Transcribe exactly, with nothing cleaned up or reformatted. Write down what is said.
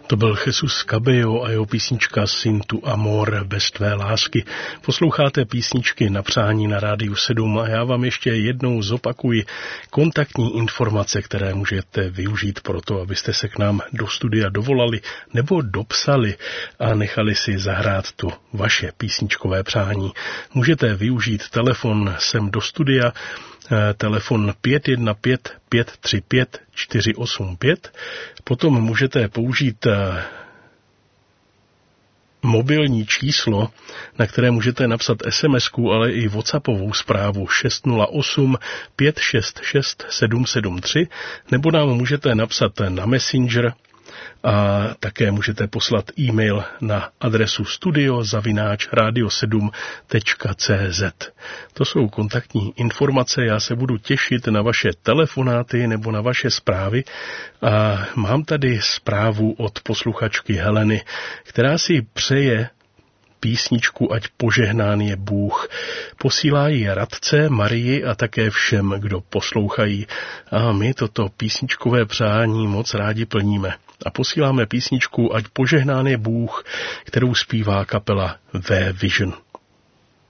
To byl Jesus Cabello a jeho písnička Sin tu amor, bez tvé lásky. Posloucháte písničky na přání na Rádiu sedm a já vám ještě jednou zopakuji kontaktní informace, které můžete využít pro to, abyste se k nám do studia dovolali nebo dopsali a nechali si zahrát to vaše písničkové přání. Můžete využít telefon sem do studia, telefon pět jedna pět pět tři pět čtyři osm pět, potom můžete použít mobilní číslo, na které můžete napsat es em esku, ale i WhatsAppovou zprávu šest nula osm pět šest šest sedm sedm tři, nebo nám můžete napsat na Messenger a také můžete poslat e-mail na adresu studio zavináč radio sedm tečka cé zet. To jsou kontaktní informace, já se budu těšit na vaše telefonáty nebo na vaše zprávy a mám tady zprávu od posluchačky Heleny, která si přeje písničku Ať požehnán je Bůh. Posílá ji Radce, Marii a také všem, kdo poslouchají. A my toto písničkové přání moc rádi plníme. A posíláme písničku Ať požehnán je Bůh, kterou zpívá kapela V Vision.